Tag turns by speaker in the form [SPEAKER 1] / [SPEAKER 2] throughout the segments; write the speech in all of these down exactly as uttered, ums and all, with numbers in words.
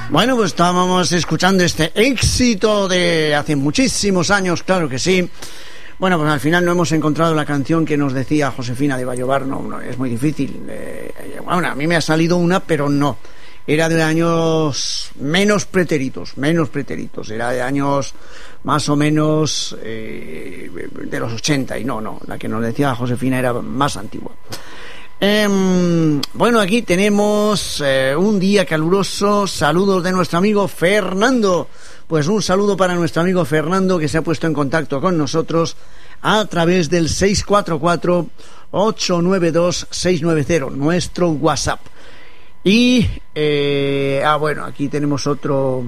[SPEAKER 1] Bueno, pues estábamos escuchando este éxito de hace muchísimos años, claro que sí. Bueno, pues al final no hemos encontrado la canción que nos decía Josefina de Vallobar, no, no es muy difícil. Eh, bueno, a mí me ha salido una, pero no. Era de años menos pretéritos, menos pretéritos. Era de años más o menos eh, de los ochenta, y no, no, la que nos decía Josefina era más antigua. Eh, bueno, aquí tenemos eh, un día caluroso. Saludos de nuestro amigo Fernando. Pues un saludo para nuestro amigo Fernando, que se ha puesto en contacto con nosotros a través del seis cuatro cuatro, ocho nueve dos, seis nueve cero, nuestro WhatsApp. Y eh, ah bueno, aquí tenemos otro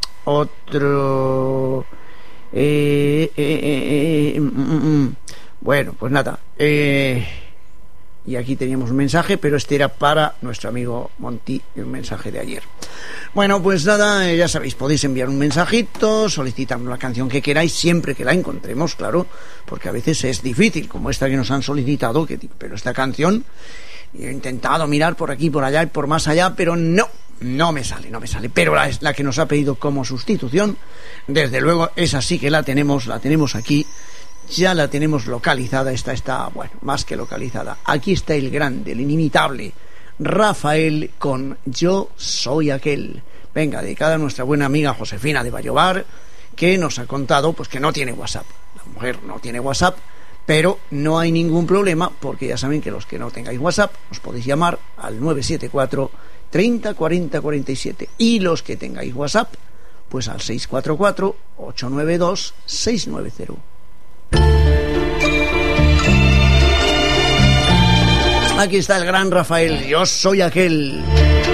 [SPEAKER 1] otro eh, eh, eh, eh, mm, mm, bueno, pues nada, eh y aquí teníamos un mensaje, pero este era para nuestro amigo Monti, un mensaje de ayer. Bueno, pues nada, ya sabéis, podéis enviar un mensajito, solicitarnos la canción que queráis, siempre que la encontremos, claro, porque a veces es difícil, como esta que nos han solicitado, que, pero esta canción, he intentado mirar por aquí, por allá y por más allá, pero no, no me sale, no me sale. Pero la, la que nos ha pedido como sustitución, desde luego, esa sí que la tenemos, la tenemos aquí. Ya la tenemos localizada, esta está, bueno, más que localizada. Aquí está el grande, el inimitable Rafael con Yo Soy Aquel. Venga, dedicada a nuestra buena amiga Josefina de Vallobar, que nos ha contado pues que no tiene WhatsApp. La mujer no tiene WhatsApp, pero no hay ningún problema, porque ya saben que los que no tengáis WhatsApp os podéis llamar al nueve siete cuatro, treinta, cuarenta, cuarenta y siete, y los que tengáis WhatsApp pues al seis cuatro cuatro, ocho nueve dos, seis nueve cero. Aquí está el gran Rafael, Yo Soy Aquel.